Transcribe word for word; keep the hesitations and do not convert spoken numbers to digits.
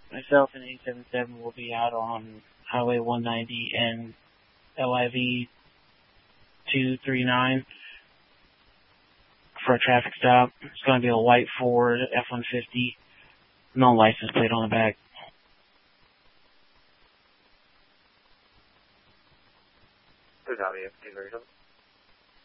Myself and eight seven seven will be out on Highway one ninety and L I V two three nine for a traffic stop. It's going to be a white Ford F one fifty, no license plate on the back. Good, how are you?